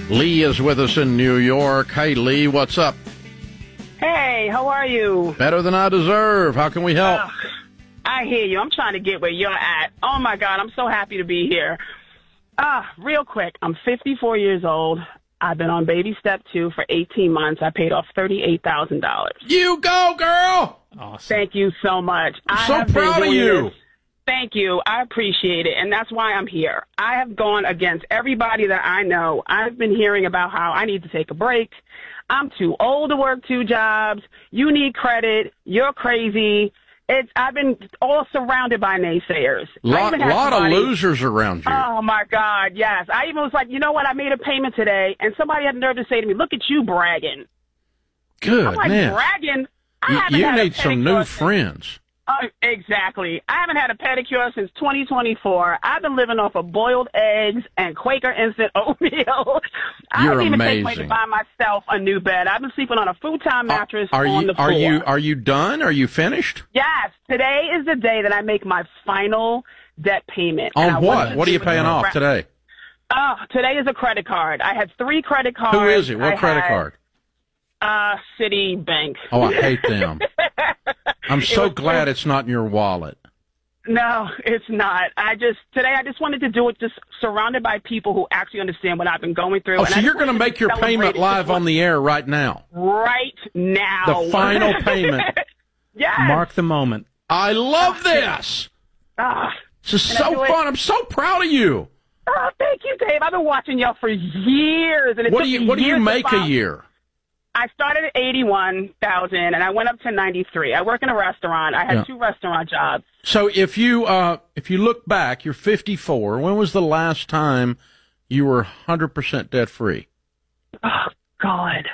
Lee is with us in New York. Hey, Lee, what's up? Hey, how are you? Better than I deserve. How can we help? I hear you. I'm trying to get where you're at. Oh, my God. I'm so happy to be here. Real quick. I'm 54 years old. I've been on baby step 2 for 18 months. I paid off $38,000. You go, girl! Awesome. Thank you so much. I'm so proud of you. Thank you. I appreciate it. And that's why I'm here. I have gone against everybody that I know. I've been hearing about how I need to take a break. I'm too old to work 2 jobs. You need credit. You're crazy. I've been all surrounded by naysayers. Lot of losers around you. Oh, my God, yes. I even was like, you know what? I made a payment today, and somebody had the nerve to say to me, look at you bragging. Good, I'm like, man. bragging? You need some new friends. Exactly. I haven't had a pedicure since 2024. I've been living off of boiled eggs and Quaker instant oatmeal. I You're didn't even amazing. take money to buy myself a new bed. I've been sleeping on a futon mattress on the floor. Are you done? Are you finished? Yes. Today is the day that I make my final debt payment. On what? What are you paying off today? Today is a credit card. I had 3 credit cards. Who is it? What credit card? Citibank. Oh, I hate them. I'm so glad it's not in your wallet. No, it's not. Today I just wanted to do it just surrounded by people who actually understand what I've been going through. Oh, so you're going to make your payment live on the air right now? Right now. The final payment. Yes. Mark the moment. I love this. This is so fun. I'm so proud of you. Oh, thank you, Dave. I've been watching y'all for years. And what do you make a year? I started at $81,000 and I went up to $93,000. I work in a restaurant. I had 2 restaurant jobs. So if you look back, you're 54. When was the last time you were 100% debt free? Oh God.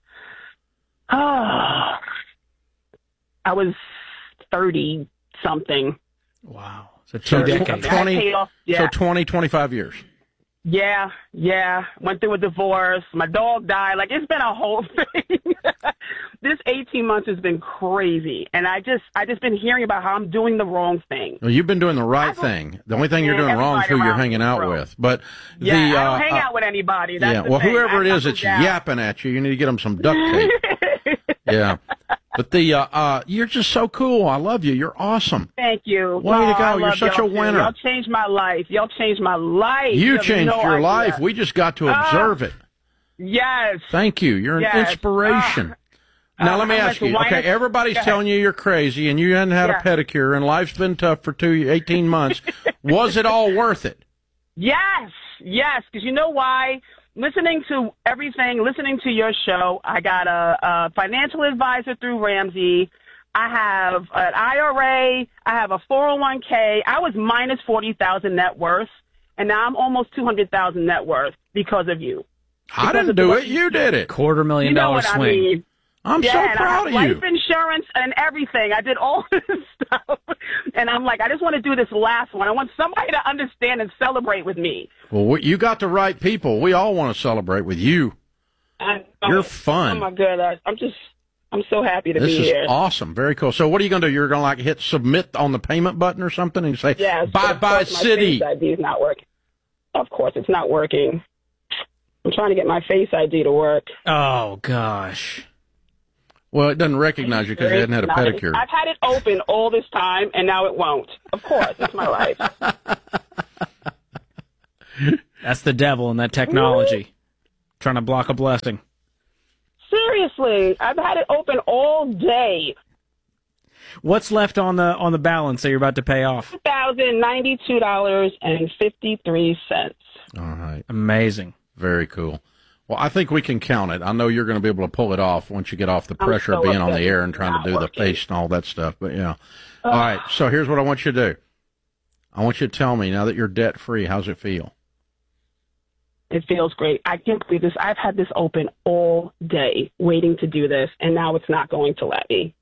Oh. I was 30 something. Wow. So 2 decades. 20, 25 years. Yeah. Went through a divorce. My dog died. Like, it's been a whole thing. This 18 months has been crazy. And I just been hearing about how I'm doing the wrong thing. Well, you've been doing the right thing. The only thing you're doing wrong is who you're hanging out with. But I don't hang out with anybody. That's the thing. Whoever it is that's yapping at you, you need to get them some duct tape. Yeah. But you're just so cool. I love you. You're awesome. Thank you. Way to go. You're such a winner. Y'all changed my life. You changed your life. We just got to observe it. Yes. Thank you. You're an inspiration. Now, let me ask you. Okay, everybody's telling you you're crazy and you hadn't had a pedicure and life's been tough for 18 months. Was it all worth it? Yes. Because you know why? Listening to everything, listening to your show, I got a financial advisor through Ramsey. I have an IRA. I have a 401k. I was minus 40,000 net worth, and now I'm almost 200,000 net worth because of you. I didn't do it. You did it. $250,000 swing. I mean. I'm so proud of you. Life insurance and everything. I did all this stuff. And I'm like, I just want to do this last one. I want somebody to understand and celebrate with me. Well, you got the right people. We all want to celebrate with you. You're fun. Oh, my God. I'm so happy to be here. This is awesome. Very cool. So what are you going to do? You're going to hit submit on the payment button or something and say, bye-bye, Citi. My Face ID is not working. Of course, it's not working. I'm trying to get my Face ID to work. Oh, gosh. Well, it doesn't recognize you because you hadn't had a pedicure. I've had it open all this time, and now it won't. Of course, it's my life. That's the devil in that technology, trying to block a blessing. Seriously, I've had it open all day. What's left on the balance that you're about to pay off? $1,092.53. All right. Amazing. Very cool. Well, I think we can count it. I know you're going to be able to pull it off once you get off the pressure of being on the air and trying to do the face and all that stuff. But, yeah. All right. So here's what I want you to do. I want you to tell me, now that you're debt-free, how's it feel? It feels great. I can't believe this. I've had this open all day waiting to do this, and now it's not going to let me.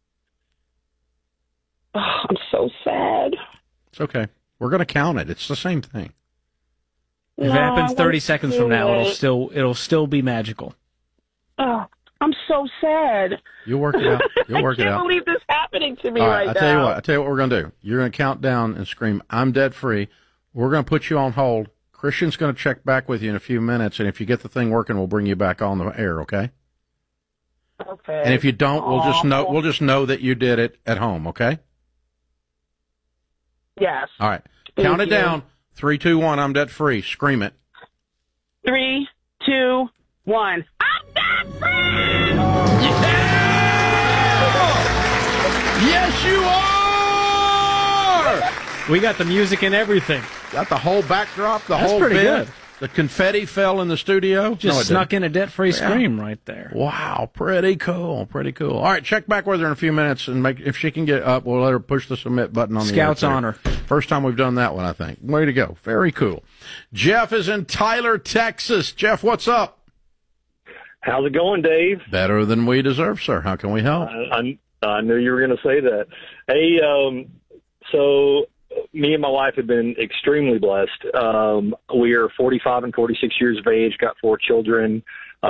Oh, I'm so sad. It's okay. We're going to count it. It's the same thing. If it happens 30 seconds from now, it'll still be magical. Oh, I'm so sad. You'll work it out. You'll work it out. I can't believe this is happening to me right now. I tell you what we're going to do. You're going to count down and scream, I'm debt free. We're going to put you on hold. Christian's going to check back with you in a few minutes, and if you get the thing working, we'll bring you back on the air, okay? Okay. And if you don't, we'll just know that you did it at home, okay? Yes. All right. Count it down. 3, 2, 1. I'm debt free. Scream it. 3, 2, 1. I'm debt free! Yes, you are! We got the music and everything. Got the whole backdrop, That's whole pretty bit. good. The confetti fell in the studio. Just snuck in a debt-free scream right there. Wow, pretty cool, pretty cool. All right, check back with her in a few minutes, and if she can get up, we'll let her push the submit button on the Scout's honor. First time we've done that one, I think. Way to go. Very cool. Jeff is in Tyler, Texas. Jeff, what's up? How's it going, Dave? Better than we deserve, sir. How can we help? I knew you were going to say that. Hey, so me and my wife have been extremely blessed. We are 45 and 46 years of age, got 4 children.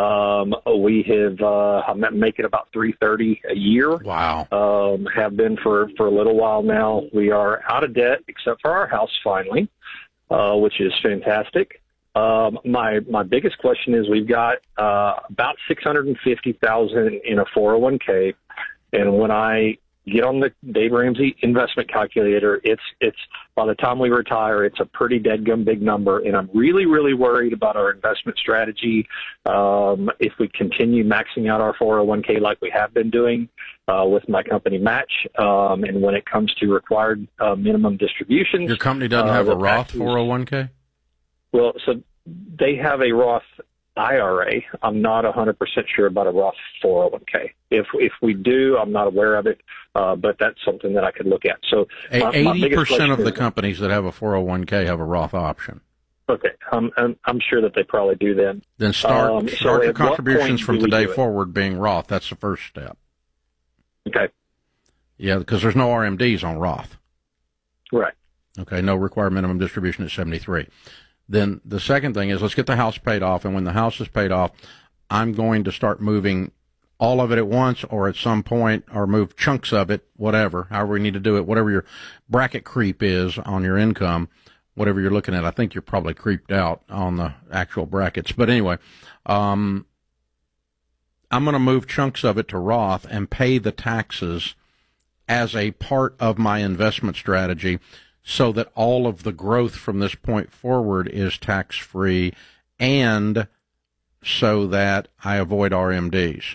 We have, I'm making about $330 a year. Wow. Have been for a little while now. We are out of debt except for our house finally, which is fantastic. My biggest question is we've got, about $650,000 in a 401k. And when I get on the Dave Ramsey investment calculator, it's by the time we retire, it's a pretty deadgum big number. And I'm really, really worried about our investment strategy. If we continue maxing out our 401k like we have been doing, with my company Match. And when it comes to required, minimum distributions. Your company doesn't have a Roth 401k? Well, so they have a Roth IRA. I'm not 100% sure about a Roth 401k. If we do, I'm not aware of it, but that's something that I could look at. So 80% of the companies that have a 401k have a Roth option. Okay, I'm sure that they probably do then. Then start your contributions from today forward being Roth. That's the first step. Okay. Yeah, because there's no RMDs on Roth. Right. Okay, no required minimum distribution at 73. Then the second thing is let's get the house paid off, and when the house is paid off, I'm going to start moving all of it at once or at some point, or move chunks of it, whatever, however we need to do it, whatever your bracket creep is on your income, whatever you're looking at. I think you're probably creeped out on the actual brackets. But anyway, I'm going to move chunks of it to Roth and pay the taxes as a part of my investment strategy, so that all of the growth from this point forward is tax-free, and so that I avoid RMDs.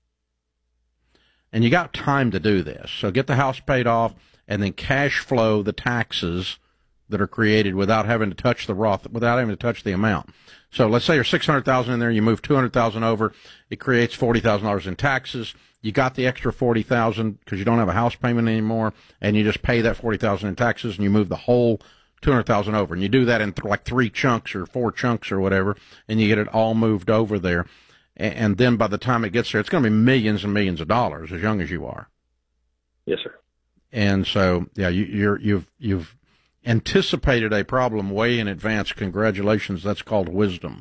And you got time to do this. So get the house paid off and then cash flow the taxes that are created without having to touch the Roth, without having to touch the amount. So let's say there's $600,000 in there, you move $200,000 over, it creates $40,000 in taxes. You got the extra $40,000 because you don't have a house payment anymore, and you just pay that $40,000 in taxes, and you move the whole $200,000 over, and you do that in like 3 chunks or 4 chunks or whatever, and you get it all moved over there. And then by the time it gets there, it's going to be millions and millions of dollars, as young as you are. Yes, sir. And so, yeah, you've anticipated a problem way in advance. Congratulations. That's called wisdom.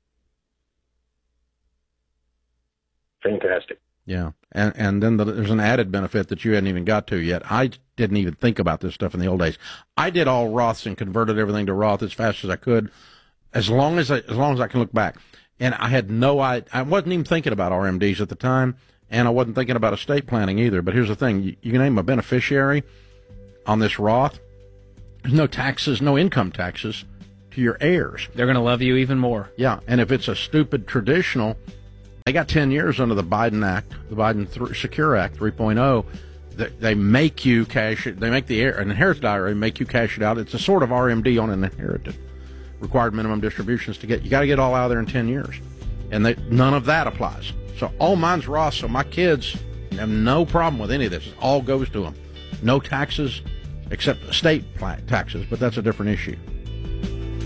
Fantastic. Yeah. And then there's an added benefit that you hadn't even got to yet. I didn't even think about this stuff in the old days. I did all Roths and converted everything to Roth as fast as I could, as long as I can look back. And I had I wasn't even thinking about RMDs at the time, and I wasn't thinking about estate planning either. But here's the thing. You can name a beneficiary on this Roth. There's no taxes, no income taxes to your heirs. They're going to love you even more. Yeah, and if it's a stupid traditional, they got 10 years under the Biden Act, the Biden Secure Act 3.0. They make you cash it. They make an inheritance IRA make you cash it out. It's a sort of RMD on an inherited. Required minimum distributions to get. You got to get all out of there in 10 years. And none of that applies. So all mine's Roth, so my kids have no problem with any of this. It all goes to them. No taxes, except estate taxes, but that's a different issue.